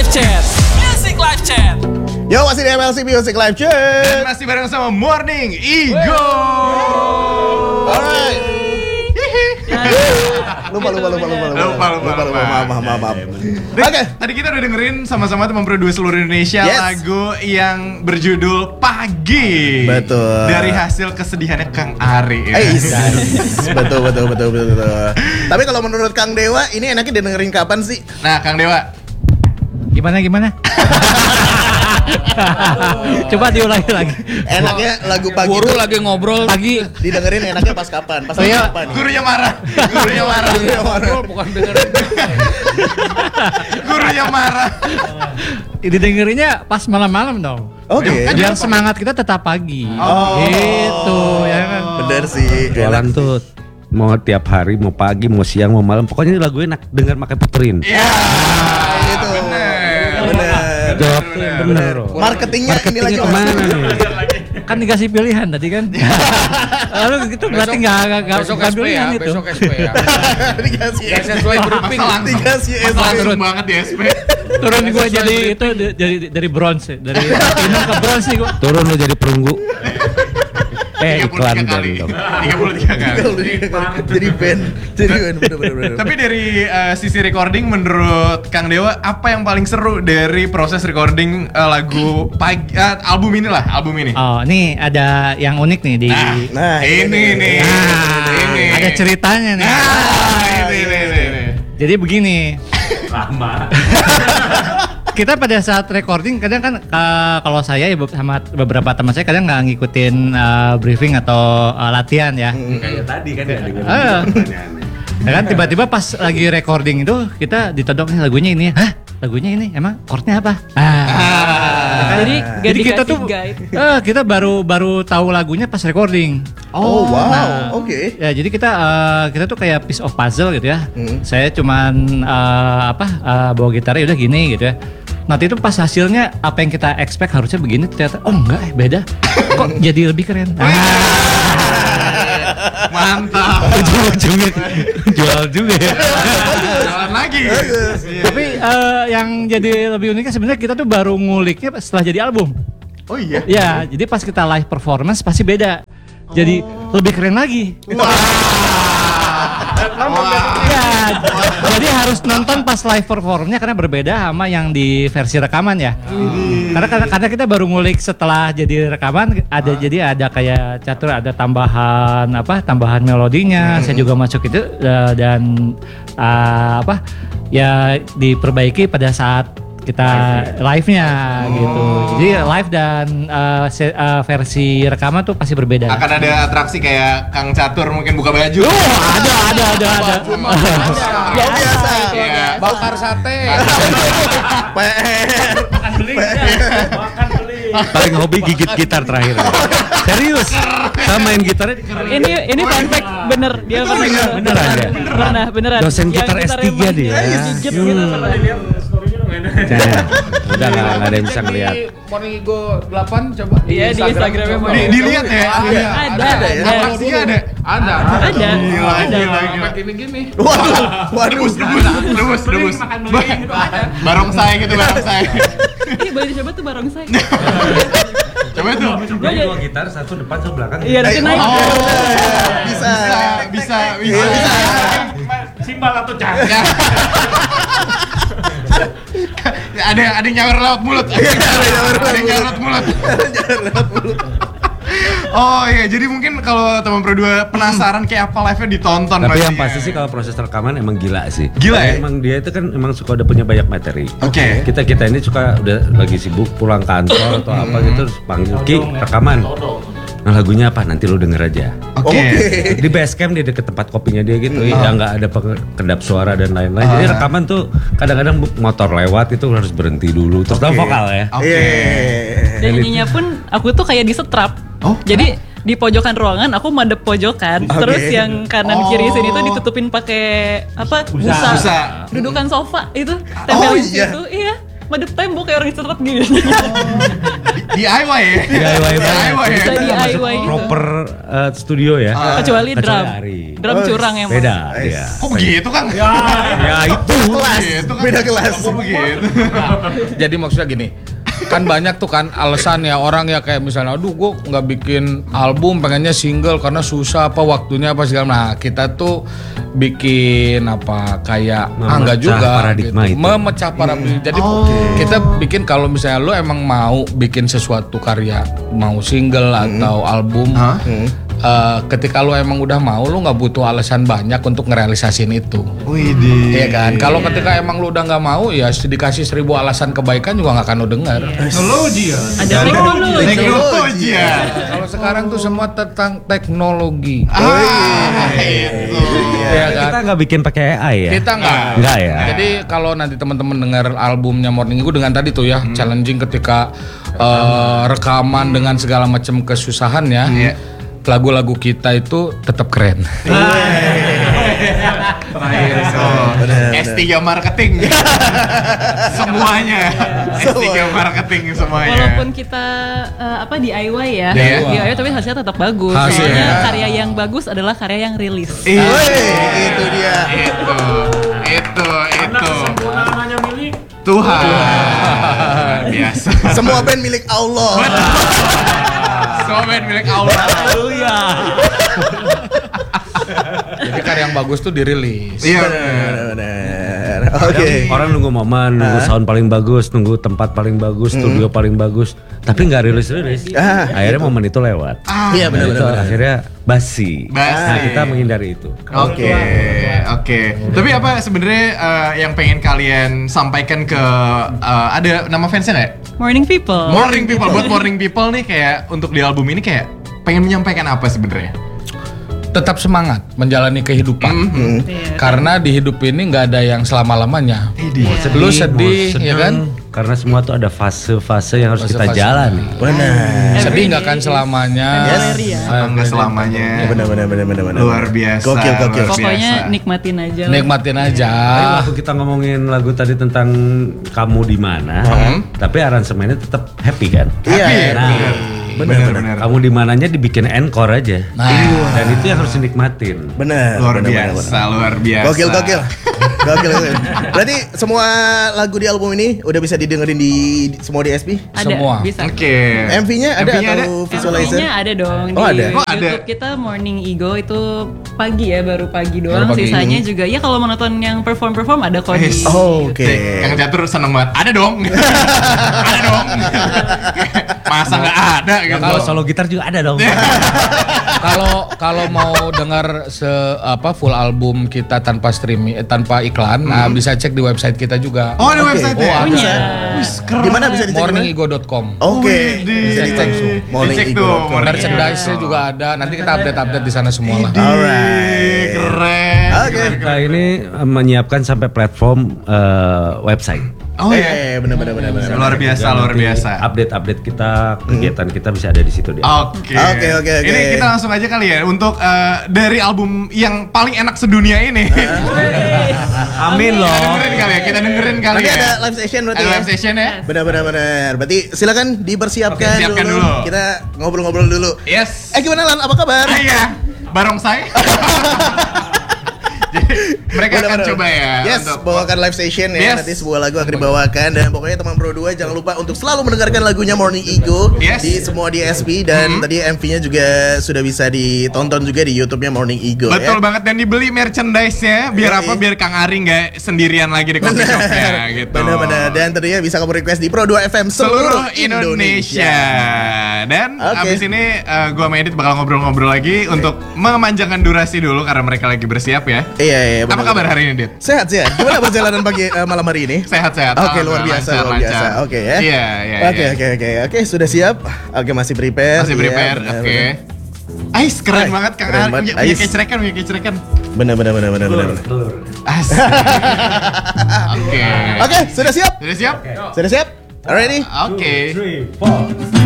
Chat. Music Live Chat. Yo, masih di MLC Music Live Chat. Dan masih bareng sama Morning Ego. Alright. Lupa. Maaf. Oke. Tadi kita udah dengerin sama-sama teman Pro 2 seluruh Indonesia lagu yang berjudul Pagi. Betul. Dari hasil kesedihannya Kang Ari. Betul. Tapi kalau menurut Kang Dewa, ini enaknya didengerin kapan sih? Nah, Kang Dewa. Gimana? Coba diulangi lagi. Enaknya lagu pagi Guru itu lagi ngobrol Pagi. didengerin enaknya pas kapan? Pas iya. kapan? Gurunya marah. bukan dengerin. Gurunya marah. Didengerinnya pas malam-malam dong. Oke. Biar semangat kita tetap pagi. Gitu ya kan. Bener sih. Jualan tuh mau tiap hari, mau pagi, mau siang, mau malam. Pokoknya ini lagu enak, dengar makai puterin. Iya. Itu. Bener. Jawab bener. Marketingnya ini lagi kemana nih? Kan dikasih pilihan tadi kan. Lalu gitu berarti nggak Besok SP pilihan ya, itu. besok SP ya. Dikasih Sesuai briefing. Dikasih Langsung banget di SP. Turun gue jadi itu dari bronze, dari platinum ke bronze nih gue. Turun lo jadi perunggu. Iklan 33 kali. dong. 33 kali. Jadi band bener. Tapi dari sisi recording menurut Kang Dewa apa yang paling seru dari proses recording lagu pagi album ini. Oh, nih ada yang unik nih di. Nah, ini nih. Ini. Ada ceritanya nih. Ini. Jadi begini. Lama. Kita pada saat recording kadang kan kalau saya ya sama beberapa teman saya kadang nggak ngikutin briefing atau latihan ya. Kayak tadi kan ya dengan pertanyaannya. Ya kan tiba-tiba pas lagi recording itu kita ditodong lagunya ini. Hah? Lagunya ini emang chordnya apa? Jadi kita tuh kita baru tahu lagunya pas recording. Oh wow, oke. Ya jadi kita tuh kayak piece of puzzle gitu ya. Saya cuman bawa gitarnya udah gini gitu ya. Nanti itu pas hasilnya apa yang kita expect harusnya begini ternyata enggak beda. Kok jadi lebih keren. Mantap. ujung-ujungnya jual juga ya. Jalan lagi. Tapi yang jadi lebih uniknya sebenarnya kita tuh baru nguliknya setelah jadi album. Oh iya. Ya, jadi pas kita live performance pasti beda. Jadi lebih keren lagi. Ya, jadi harus nonton pas live performnya karena berbeda sama yang di versi rekaman ya. Karena kita baru ngulik setelah jadi rekaman jadi ada kayak catur ada tambahan melodinya. Saya juga masuk itu dan ya diperbaiki pada saat kita live-nya gitu. Jadi live dan versi rekaman tuh pasti berbeda. Akan ada atraksi kayak Kang Catur mungkin buka baju. Ada. Biasa. Bakar sate. Makan beli. Paling hobi gigit gitar terakhir. Serius. Sama main gitarnya. Ini fun fact bener dia beneran. Dosen gitar S3 dia. Gigit gitu. Udah nggak ada yang bisa ngeliat. Morning Ego 8 coba Iya di Instagramnya Morning Ego. Dilihat ya. Ada. Atraksinya ada. Gila. Gini. Waduh. Rebus. Barongsai gitu. Ini boleh dicoba tuh barongsai. Coba tuh. Jadi dua gitar, satu depan, satu belakang. Iya nanti naik. Bisa. Simbal atau cahaya. Ada yang nyawer lewat mulut. Oh iya, jadi mungkin kalau teman Pro 2 penasaran kayak apa live-nya ditonton. Tapi yang pasti sih kalau proses rekaman emang gila sih. Gila ya? Emang dia itu kan emang suka udah punya banyak materi. Oke. Kita ini suka udah lagi sibuk pulang kantor atau apa gitu terus panggil Ki rekaman. Nah lagunya apa? Nanti lu denger aja. Oke. Di base camp dia deket tempat kopinya dia gitu, ya nggak ada kedap suara dan lain-lain. Jadi rekaman tuh kadang-kadang motor lewat itu harus berhenti dulu terus vokal ya. Oke. Dan nyanyinya pun aku tuh kayak disetrap. Jadi di pojokan ruangan aku madep pojokan, terus yang kanan kiri sini tuh ditutupin pakai busa. Dudukan sofa itu tempel di situ, iya. Madep tembok kayak orang disetrap gitu. DIY ya. DIY banget. DIY ya. Bisa DIY gitu. Proper studio ya. Kecuali drum. Ari. Drum curang emang. Beda dia. Kok begitu Kang? Ya itu. Kelas, Gitu kan. beda kelas. Kok begitu? Jadi maksudnya gini, kan banyak tuh kan alasan ya orang ya kayak misalnya, aduh gue nggak bikin album, pengennya single karena susah apa waktunya apa segala. Nah kita tuh bikin apa kayak enggak Memecah juga paradigma gitu. itu. Memecah paradigma. Jadi kita bikin kalau misalnya lu emang mau bikin sesuatu karya, mau single atau album, ketika lu emang udah mau, lu nggak butuh alasan banyak untuk ngerealisasin itu. Widih. Iya kan? Kalau ketika emang lu udah nggak mau, ya dikasih 1000 alasan kebaikan juga nggak akan lu dengar. Teknologi ya. Ada teknologi. Teknologi ya. Kalau sekarang tuh semua tentang teknologi. Itu. Iya kan? Kita nggak bikin pakai AI ya. Kita nggak. Nggak ya. Jadi kalau nanti teman-teman dengar albumnya Morning Ego dengan tadi tuh ya, challenging ketika rekaman dengan segala macam kesusahan ya. Lagu-lagu kita itu tetap keren. Terakhir S3 marketing. Semuanya. S3 marketing semuanya. Walaupun kita DIY ya, DIY. DIY tapi hasilnya tetap bagus. Hasilnya. Soalnya karya yang bagus adalah karya yang rilis. Itu dia. Itu. Tuhan. Luar biasa. Semua band milik Allah. Semua band milik Allah. Jadi karya yang bagus tuh dirilis. Iya. Benar. Oke. Orang nunggu momen, nunggu sound paling bagus, nunggu tempat paling bagus, studio paling bagus, tapi nggak rilis-rilis. Akhirnya momen itu lewat. Iya Dan itu benar. akhirnya basi. Basi. Nah, kita menghindari itu. Oke. Tapi apa sebenarnya yang pengen kalian sampaikan ke ada nama fansnya nggak? Morning People. Morning People. Buat Morning People nih kayak untuk di album ini kayak pengen menyampaikan apa sebenarnya? Tetap semangat menjalani kehidupan. Karena di hidup ini nggak ada yang selama-lamanya. Lu sedih, mau ya kan? Karena semua tuh ada fase-fase yang harus kita Fase-fase. jalani. Benar. Sedih nggak akan selamanya. Enggak selamanya. Benar. Luar biasa. Gokil. luar biasa. Pokoknya nikmatin aja. lah. Nikmatin aja. Tapi waktu kita ngomongin lagu tadi tentang kamu di mana, tapi aransemennya tetap happy kan? Iya. Nah, Benar. kamu di mananya dibikin encore aja. Nah. Dan itu yang harus dinikmatin. Benar. Luar benar. luar biasa. Gokil. Berarti semua lagu di album ini udah bisa didengerin di semua DSP? Ada, Semua. bisa. Oke. MV-nya ada MV-nya atau visualizer? MV-nya ada dong Oh, di ada. Oh, ada. YouTube kita Morning Ego itu pagi ya, baru pagi doang. Baru pagi. Sisanya juga ya kalau mau nonton yang perform ada kok di. Oke. Yang catur seneng banget. Ada dong. Ada dong. Masa nggak ada gitu. Kalau solo gitar juga ada dong. Kalau mau dengar full album kita tanpa streaming, tanpa iklan, nah bisa cek di website kita juga. Oh, ada website ya? ada. Punya. Di mana bisa dicek? Morningigo.com. Oke. Bisa dicek tuh. Dicek tuh. Merchandise-nya juga ada. Nanti kita update di sana semua lah. Alright. Keren. Oke. Kita ini menyiapkan sampai platform website. Oh ya. Benar. Luar biasa, luar Nanti biasa. Update kita, kegiatan kita bisa ada di situ deh. Oke. Oke. Ini kita langsung aja kali ya untuk dari album yang paling enak sedunia ini. Amin loh. Kita dengerin kali Nanti ya. ada live session berarti Ada ya? live session ya. Benar. Berarti silakan dipersiapkan Oke, siapkan dulu. Kita ngobrol-ngobrol dulu. Yes. Gimana Lan? Apa kabar? Iya. Barongsai. Jadi, mereka akan coba ya Yes, untuk bawakan live session ya. Yes. Nanti sebuah lagu akan dibawakan. Dan pokoknya teman Bro 2 jangan lupa untuk selalu mendengarkan lagunya Morning Ego Yes. di semua DSP. Dan tadi MV-nya juga sudah bisa ditonton juga di YouTube-nya Morning Ego. Betul ya. banget, dan dibeli merchandise-nya biar Yoi. apa? Biar Kang Ari nggak sendirian lagi di coffee shop-nya gitu. Benar. Dan tentunya bisa kamu request di Pro 2 FM Seluruh Indonesia. Dan Oke. abis ini gua sama Edit bakal ngobrol-ngobrol lagi untuk memanjangkan durasi dulu karena mereka lagi bersiap ya. Iya. Apa kabar hari ini, Dit? Sehat. Gimana perjalanan pagi malam hari ini? Sehat-sehat. Oke, luar biasa. Lancar. Oke ya. Iya. Oke, sudah siap? Oke, masih prepare. Masih Iya, prepare. benar, Oke. benar. Ais, keren banget Kang keren Ari. banget. Punya Ais. kecrekan. Benar. Asik. Oke. Oke, sudah siap? Sudah siap? Sudah siap? Alrighty? Oke. 3, 4.